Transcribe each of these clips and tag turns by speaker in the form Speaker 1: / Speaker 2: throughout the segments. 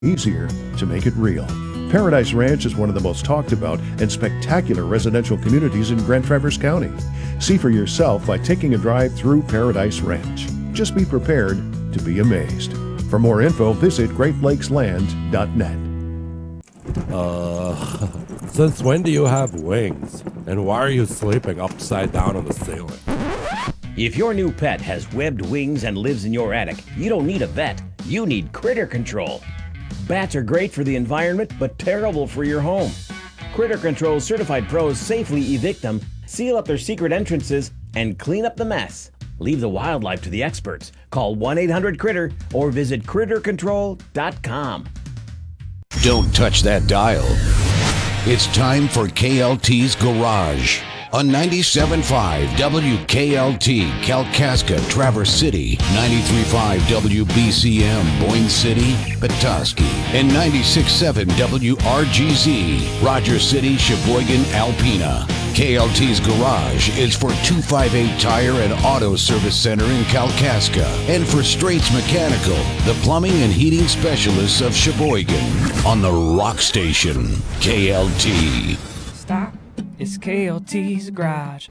Speaker 1: easier to make it real. Paradise Ranch is one of the most talked about and spectacular residential communities in Grand Traverse County. See for yourself by taking a drive through Paradise Ranch. Just be prepared to be amazed. For more info, visit GreatLakesLand.net.
Speaker 2: Since when do you have wings? And why are you sleeping upside down on the ceiling?
Speaker 3: If your new pet has webbed wings and lives in your attic, you don't need a vet. You need Critter Control. Bats are great for the environment, but terrible for your home. Critter Control certified pros safely evict them, seal up their secret entrances, and clean up the mess. Leave the wildlife to the experts. Call 1-800-CRITTER or visit crittercontrol.com.
Speaker 4: Don't touch that dial. It's time for KLT's Garage on 97.5 WKLT, Kalkaska, Traverse City, 93.5 WBCM, Boyne City, Petoskey, and 96.7 WRGZ, Rogers City, Sheboygan, Alpena. KLT's Garage is for 258 Tire and Auto Service Center in Kalkaska, and for Straits Mechanical, the plumbing and heating specialists of Sheboygan, on the Rock Station, KLT.
Speaker 5: Stop. It's KLT's Garage.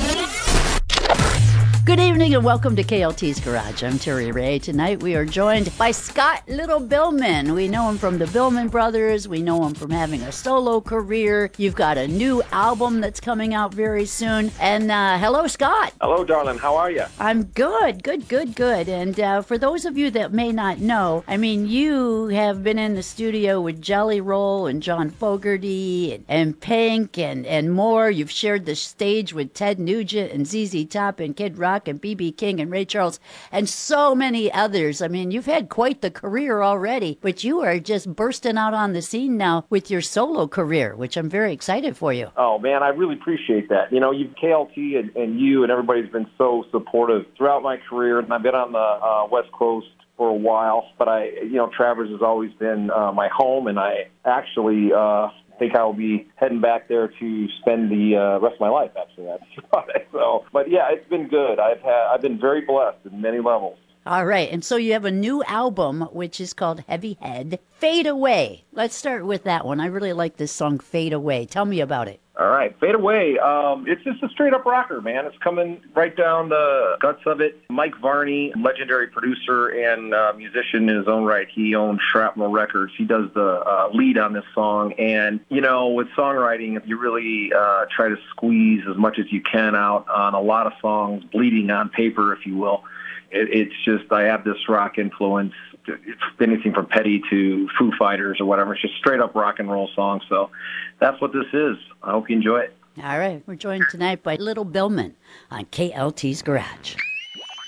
Speaker 6: Good evening and welcome to KLT's Garage. I'm Terry Ray. Tonight we are joined by Scott Little Billman. We know him from the Billman Brothers. We know him from having a solo career. You've got a new album that's coming out very soon. And hello, Scott.
Speaker 7: Hello, darling. How are you?
Speaker 6: I'm good. And for those of you that may not know, I mean, you have been in the studio with Jelly Roll and John Fogerty and Pink and more. You've shared the stage with Ted Nugent and ZZ Top and Kid Rock and B.B. King and Ray Charles and so many others. I mean, you've had quite the career already, but you are just bursting out on the scene now with your solo career, which I'm very excited for you.
Speaker 7: Oh, man, I really appreciate that. You know, KLT and you and everybody's been so supportive throughout my career, and I've been on the West Coast for a while, but Traverse has always been my home, and I actually think I'll be heading back there to spend the rest of my life after that. But yeah, it's been good. I've been very blessed in many levels.
Speaker 6: All right, and so you have a new album, which is called Heavy Head. Fade Away. Let's start with that one. I really like this song, Fade Away. Tell me about it.
Speaker 7: All right, Fade Away. It's just a straight-up rocker, man. It's coming right down the guts of it. Mike Varney, legendary producer and musician in his own right. He owns Shrapnel Records. He does the lead on this song. And, with songwriting, you really try to squeeze as much as you can out on a lot of songs, bleeding on paper, if you will. It's just, I have this rock influence. It's anything from Petty to Foo Fighters or whatever. It's just straight up rock and roll song. So that's what this is. I hope you enjoy it.
Speaker 6: All right. We're joined tonight by Little Billman on KLT's Garage.